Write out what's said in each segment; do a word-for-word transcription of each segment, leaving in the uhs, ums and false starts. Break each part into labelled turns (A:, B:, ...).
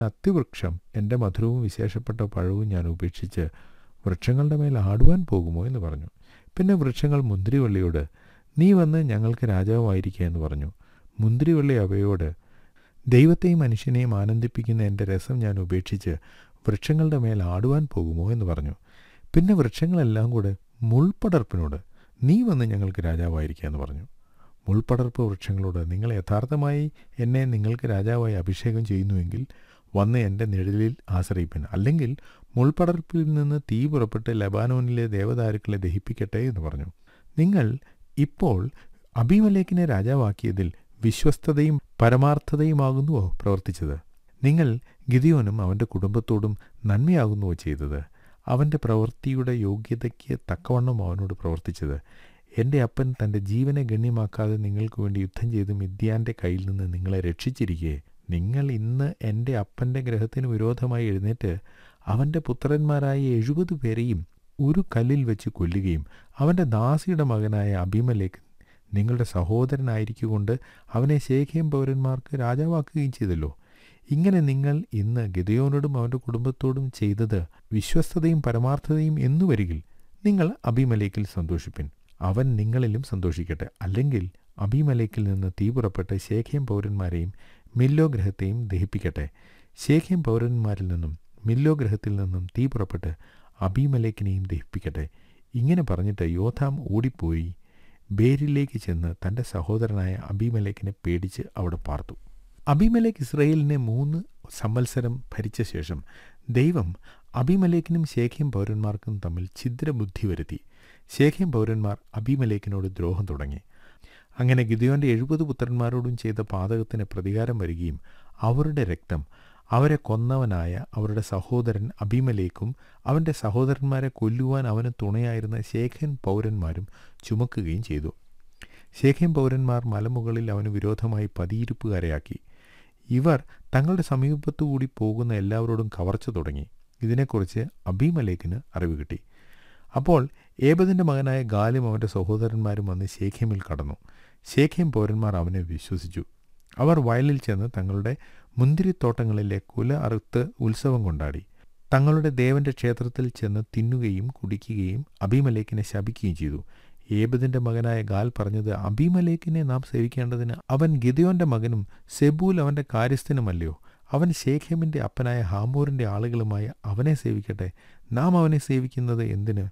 A: അത്തിവൃക്ഷം എൻ്റെ മധുരവും വിശേഷപ്പെട്ട പഴവും ഞാൻ ഉപേക്ഷിച്ച് വൃക്ഷങ്ങളുടെ മേൽ ആടുവാൻ പോകുമോ എന്ന് പറഞ്ഞു. പിന്നെ വൃക്ഷങ്ങൾ മുന്തിരിവള്ളിയോട്, നീ വന്ന് ഞങ്ങൾക്ക് രാജാവായിരിക്കുക എന്ന് പറഞ്ഞു. മുന്തിരിവള്ളി അവയോട്, ദൈവത്തെയും മനുഷ്യനെയും ആനന്ദിപ്പിക്കുന്ന എൻ്റെ രസം ഞാൻ ഉപേക്ഷിച്ച് വൃക്ഷങ്ങളുടെ മേൽ ആടുവാൻ പോകുമോ എന്ന് പറഞ്ഞു. പിന്നെ വൃക്ഷങ്ങളെല്ലാം കൂടെ മുൾപടർപ്പിനോട്, നീ വന്ന് ഞങ്ങൾക്ക് രാജാവായിരിക്കുക എന്ന് പറഞ്ഞു. മുൾപടർപ്പ് വൃക്ഷങ്ങളോട്, നിങ്ങൾ യഥാർത്ഥമായി എന്നെ നിങ്ങൾക്ക് രാജാവായി അഭിഷേകം ചെയ്യുന്നുവെങ്കിൽ വന്ന് എൻ്റെ നിഴലിൽ ആശ്രയിപ്പിൻ, അല്ലെങ്കിൽ മുൾപടർപ്പിൽ നിന്ന് തീ പുറപ്പെട്ട് ലബാനോനിലെ ദേവദാരുക്കളെ ദഹിപ്പിക്കട്ടെ എന്ന് പറഞ്ഞു. നിങ്ങൾ ഇപ്പോൾ അബീമേലെക്കിനെ രാജാവാക്കിയതിൽ വിശ്വസ്തതയും പരമാർത്ഥതയുമാകുന്നുവോ പ്രവർത്തിച്ചത്? നിങ്ങൾ ഗിദെയോനും അവൻ്റെ കുടുംബത്തോടും നന്മയാകുന്നുവോ ചെയ്തത്? അവൻ്റെ പ്രവൃത്തിയുടെ യോഗ്യതയ്ക്ക് തക്കവണ്ണം അവനോട് പ്രവർത്തിച്ചത്? എൻ്റെ അപ്പൻ തൻ്റെ ജീവനെ ഗണ്യമാക്കാതെ നിങ്ങൾക്ക് വേണ്ടി യുദ്ധം ചെയ്ത് മിദ്യാൻ്റെ കയ്യിൽ നിന്ന് നിങ്ങളെ രക്ഷിച്ചിരിക്കെ നിങ്ങൾ ഇന്ന് എൻ്റെ അപ്പൻ്റെ ഗ്രഹത്തിന് വിരോധമായി എഴുന്നേറ്റ് അവൻ്റെ പുത്രന്മാരായ എഴുപത് പേരെയും ഒരു കല്ലിൽ വെച്ച് കൊല്ലുകയും അവൻ്റെ ദാസിയുടെ മകനായ അബീമേലെക്ക് നിങ്ങളുടെ സഹോദരനായിരിക്കുകൊണ്ട് അവനെ ശേഖേം പൗരന്മാർക്ക് രാജാവാക്കുകയും ചെയ്തല്ലോ. ഇങ്ങനെ നിങ്ങൾ ഇന്ന് ഗിദെയോനോടും അവൻ്റെ കുടുംബത്തോടും ചെയ്തത് വിശ്വസ്തതയും പരമാർത്ഥതയും എന്നു വരികിൽ നിങ്ങൾ അബീമേലെക്കിൽ സന്തോഷിപ്പിൻ, അവൻ നിങ്ങളിലും സന്തോഷിക്കട്ടെ. അല്ലെങ്കിൽ അബീമേലെക്കിൽ നിന്ന് തീ പുറപ്പെട്ട് ശേഖേം പൗരന്മാരെയും മില്ലോ ഗ്രഹത്തെയും ദഹിപ്പിക്കട്ടെ. ശേഖേം പൗരന്മാരിൽ നിന്നും മില്ലോ ഗ്രഹത്തിൽ നിന്നും തീ പുറപ്പെട്ട് അബീമേലെക്കിനെയും ദഹിപ്പിക്കട്ടെ. ഇങ്ങനെ പറഞ്ഞിട്ട് യോഥാം ഓടിപ്പോയി ബേരിലേക്ക് ചെന്ന് തൻ്റെ സഹോദരനായ അബീമേലെക്കിനെ പേടിച്ച് അവിടെ പാർത്തു. അബീമേലെക്ക് ഇസ്രായേലിനെ മൂന്ന് സംവത്സരം ഭരിച്ച ശേഷം ദൈവം അബീമേലെക്കിനും ശേഖേം പൗരന്മാർക്കും തമ്മിൽ ഛിദ്രബുദ്ധി വരുത്തി. ശേഖേം പൗരന്മാർ അബീമേലെക്കിനോട് ദ്രോഹം തുടങ്ങി. അങ്ങനെ ഗിദെയോൻ്റെ എഴുപത് പുത്രന്മാരോടും ചെയ്ത പാതകത്തിന് പ്രതികാരം വരികയും അവരുടെ രക്തം അവരെ കൊന്നവനായ അവരുടെ സഹോദരൻ അബീമേലെക്കും അവൻ്റെ സഹോദരന്മാരെ കൊല്ലുവാൻ അവന് തുണയായിരുന്ന ശേഖേം പൗരന്മാരും ചുമക്കുകയും ചെയ്തു. ശേഖേം പൗരന്മാർ മലമുകളിൽ അവന് വിരോധമായി പതിയിരിപ്പുകാരെയാക്കി. ഇവർ തങ്ങളുടെ സമീപത്തുകൂടി പോകുന്ന എല്ലാവരോടും കവർച്ച തുടങ്ങി. ഇതിനെക്കുറിച്ച് അബീമേലെക്കിന് അറിവ് കിട്ടി. അപ്പോൾ ഏബദിൻ്റെ മകനായ ഗാലും അവൻ്റെ സഹോദരന്മാരും വന്ന് ശേഖേമിൽ കടന്നു. ശേഖേം പൗരന്മാർ അവനെ വിശ്വസിച്ചു. അവർ വയലിൽ ചെന്ന് തങ്ങളുടെ മുന്തിരിത്തോട്ടങ്ങളിലെ കുല അറുത്ത് ഉത്സവം കൊണ്ടാടി. തങ്ങളുടെ ദേവൻ്റെ ക്ഷേത്രത്തിൽ ചെന്ന് തിന്നുകയും കുടിക്കുകയും അബീമേലെക്കിനെ ശപിക്കുകയും ചെയ്തു. ഏബദിൻ്റെ മകനായ ഗാൽ പറഞ്ഞത്, അബീമേലെക്കിനെ നാം സേവിക്കേണ്ടതിന് അവൻ ഗിദെയോൻ്റെ മകനും സെബൂൽ അവൻ്റെ കാര്യസ്ഥനുമല്ലയോ? അവൻ ശേഖേമിൻ്റെ അപ്പനായ ഹാമോറിൻ്റെ ആളുകളുമായി അവനെ സേവിക്കട്ടെ. നാം അവനെ സേവിക്കുന്നത് എന്തിന്?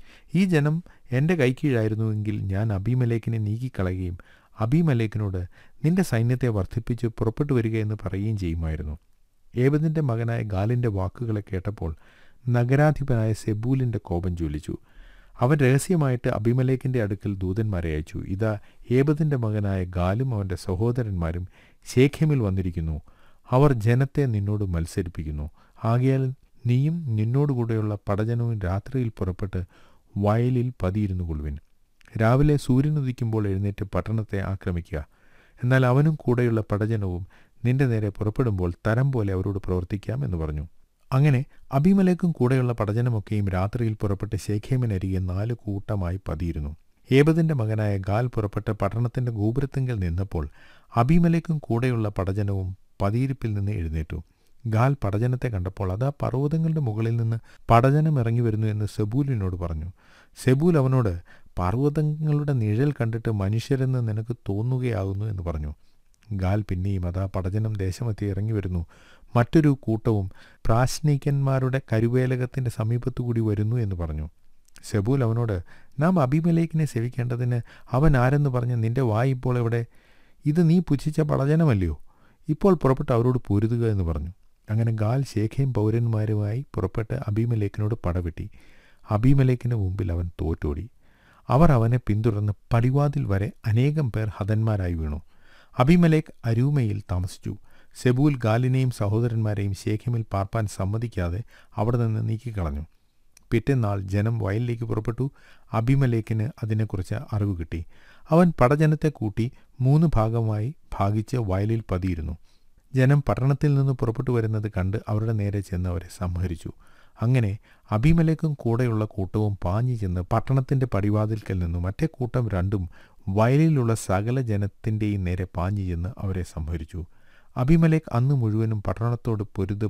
A: ഈ ജനം എൻ്റെ കൈക്കീഴായിരുന്നുവെങ്കിൽ ഞാൻ അബീമേലെക്കിനെ നീക്കിക്കളയുകയും അബീമേലെക്കിനോട് നിന്റെ സൈന്യത്തെ വർദ്ധിപ്പിച്ച് പുറപ്പെട്ടു വരിക എന്ന് പറയുകയും ചെയ്യുമായിരുന്നു. ഏബദിൻ്റെ മകനായ ഗാലിൻ്റെ വാക്കുകളെ കേട്ടപ്പോൾ നഗരാധിപനായ സെബൂലിൻ്റെ കോപം ജ്വലിച്ചു. അവൻ രഹസ്യമായിട്ട് അബീമേലെക്കിൻ്റെ അടുക്കൽ ദൂതന്മാരെ അയച്ചു. ഇതാ, ഏബദിൻ്റെ മകനായ ഗാലും അവൻ്റെ സഹോദരന്മാരും ശേഖേമിൽ വന്നിരിക്കുന്നു. അവർ ജനത്തെ നിന്നോട് മത്സരിപ്പിക്കുന്നു. ആകയാൽ നീയും നിന്നോടുകൂടെയുള്ള പടജനവും രാത്രിയിൽ പുറപ്പെട്ട് വയലിൽ പതിയിരുന്നു കൊള്ളുവിൻ. രാവിലെ സൂര്യനുദിക്കുമ്പോൾ എഴുന്നേറ്റ് പട്ടണത്തെ ആക്രമിക്കുക. എന്നാൽ അവനും കൂടെയുള്ള പടജനവും നിന്റെ നേരെ പുറപ്പെടുമ്പോൾ തരം പോലെ അവരോട് പ്രവർത്തിക്കാം എന്ന് പറഞ്ഞു. അങ്ങനെ അബീമേലെക്കും കൂടെയുള്ള പടജനമൊക്കെയും രാത്രിയിൽ പുറപ്പെട്ട് ശേഖേമിനരികെ നാല് കൂട്ടമായി പതിയിരുന്നു. ഏബദിൻ്റെ മകനായ ഗാൽ പുറപ്പെട്ട് പട്ടണത്തിൻ്റെ ഗോപുരത്തിങ്കൽ നിന്നപ്പോൾ അബീമേലെക്കും കൂടെയുള്ള പടജനവും പതിയിരിപ്പിൽ നിന്ന് എഴുന്നേറ്റു. ഗാൽ പടജനത്തെ കണ്ടപ്പോൾ അതാ പർവ്വതങ്ങളുടെ മുകളിൽ നിന്ന് പടജനം ഇറങ്ങി വരുന്നു എന്ന് സെബൂലിനോട് പറഞ്ഞു. സെബൂൽ അവനോട്, പർവ്വതങ്ങളുടെ നിഴൽ കണ്ടിട്ട് മനുഷ്യരെന്ന് നിനക്ക് തോന്നുകയാകുന്നു എന്ന് പറഞ്ഞു. ഗാൽ പിന്നെയും, അതാ പടജനം ദേശമധ്യേ ഇറങ്ങി വരുന്നു, മറ്റൊരു കൂട്ടവും പ്രാശ്നികന്മാരുടെ കരുവേലകത്തിൻ്റെ സമീപത്തുകൂടി വരുന്നു എന്ന് പറഞ്ഞു. സെബൂൽ അവനോട്, നാം അബീമേലെക്കിനെ സേവിക്കേണ്ടതിന് അവൻ ആരെന്ന് പറഞ്ഞ് നിന്റെ വായ് ഇപ്പോൾ എവിടെ? ഇത് നീ പുച്ഛിച്ച പടജനമല്ലയോ? ഇപ്പോൾ പുറപ്പെട്ട് അവരോട് പൊരുതുക എന്ന് പറഞ്ഞു. അങ്ങനെ ഗാൽ ശേഖേം പൗരന്മാരുമായി പുറപ്പെട്ട് അബീമേലെക്കിനോട് പടവെട്ടി. അബീമേലെക്കിന് മുമ്പിൽ അവൻ തോറ്റോടി. അവർ അവനെ പിന്തുടർന്ന് പടിവാതിൽ വരെ അനേകം പേർ ഹതന്മാരായി വീണു. അബീമേലെക്ക് അരൂമയിൽ താമസിച്ചു. സെബൂൽ ഗാലിനെയും സഹോദരന്മാരെയും ശേഖേമിൽ പാർപ്പാൻ സമ്മതിക്കാതെ അവിടെ നിന്ന് നീക്കിക്കളഞ്ഞു. പിറ്റേന്നാൾ ജനം വയലിലേക്ക് പുറപ്പെട്ടു. അബീമേലെക്കിന് അതിനെക്കുറിച്ച് അറിവ് കിട്ടി. അവൻ പടജനത്തെ കൂട്ടി മൂന്ന് ഭാഗമായി ഭാഗിച്ച് വയലിൽ പതിയിരുന്നു. ജനം പട്ടണത്തിൽ നിന്ന് പുറപ്പെട്ടു വരുന്നത് കണ്ട് അവരുടെ നേരെ ചെന്ന് അവരെ സംഹരിച്ചു. അങ്ങനെ അബീമേലെക്കും കൂടെയുള്ള കൂട്ടവും പാഞ്ഞു ചെന്ന് പട്ടണത്തിൻ്റെ പടിവാതിൽക്കൽ നിന്നു മറ്റേ കൂട്ടം രണ്ടും വയലിലുള്ള സകല ജനത്തിൻ്റെയും നേരെ പാഞ്ഞു ചെന്ന് അവരെ സംഹരിച്ചു. അബിമലേക്ക് അന്ന് മുഴുവനും പട്ടണത്തോട് പൊരുത്